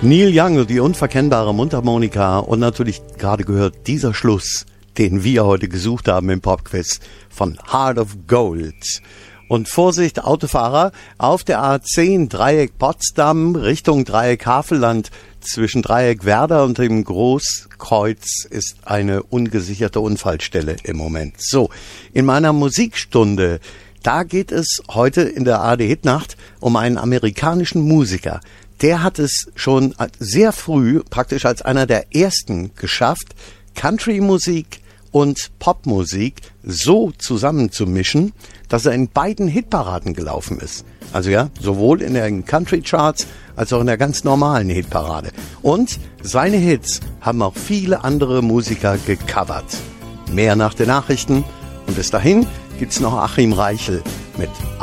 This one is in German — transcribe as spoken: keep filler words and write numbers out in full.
Neil Young und die unverkennbare Mundharmonika und natürlich gerade gehört dieser Schluss, den wir heute gesucht haben im Popquiz von Heart of Gold. Und Vorsicht, Autofahrer, auf der A zehn Dreieck Potsdam Richtung Dreieck Havelland zwischen Dreieck Werder und dem Großkreuz ist eine ungesicherte Unfallstelle im Moment. So, in meiner Musikstunde, da geht es heute in der A R D-Hitnacht um einen amerikanischen Musiker. Der hat es schon sehr früh, praktisch als einer der ersten, geschafft, Country-Musik und Popmusik so zusammenzumischen, dass er in beiden Hitparaden gelaufen ist. Also ja, sowohl in den Country-Charts als auch in der ganz normalen Hitparade. Und seine Hits haben auch viele andere Musiker gecovert. Mehr nach den Nachrichten. Und bis dahin gibt's noch Achim Reichel mit